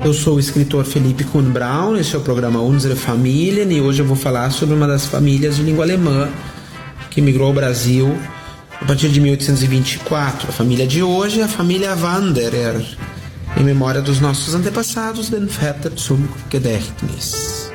Eu sou o escritor Felipe Kuhn Braun, esse é o programa Unsere Familien, e hoje eu vou falar sobre uma das famílias de língua alemã que migrou ao Brasil a partir de 1824. A família de hoje é a família Wanderer, em memória dos nossos antepassados, den Väter zum Gedächtnis.